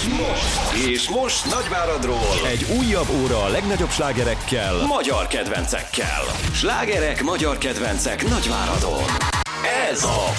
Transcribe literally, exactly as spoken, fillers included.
most, és most Nagyváradról Egy újabb óra a legnagyobb slágerekkel, magyar kedvencekkel. Slágerek, magyar kedvencek Nagyváradon. Ez a